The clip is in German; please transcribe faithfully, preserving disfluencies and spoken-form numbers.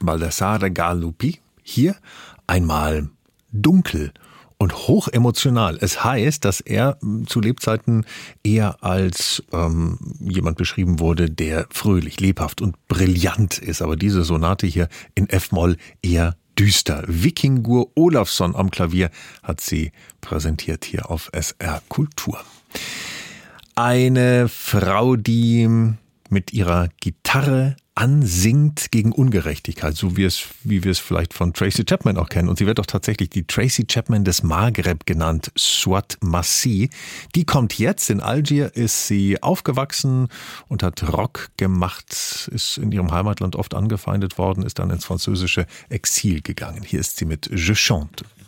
Baldassare Galuppi. Hier einmal dunkel und hochemotional. Es heißt, dass er zu Lebzeiten eher als ähm, jemand beschrieben wurde, der fröhlich, lebhaft und brillant ist. Aber diese Sonate hier in F-Moll eher düster. Vikingur Olafsson am Klavier hat sie präsentiert hier auf S R Kultur. Eine Frau, die mit ihrer Gitarre ansingt gegen Ungerechtigkeit, so wie es, wie wir es vielleicht von Tracy Chapman auch kennen. Und sie wird doch tatsächlich die Tracy Chapman des Maghreb genannt, Souad Massi. Die kommt jetzt, in Algier ist sie aufgewachsen und hat Rock gemacht, ist in ihrem Heimatland oft angefeindet worden, ist dann ins französische Exil gegangen. Hier ist sie mit Je chante.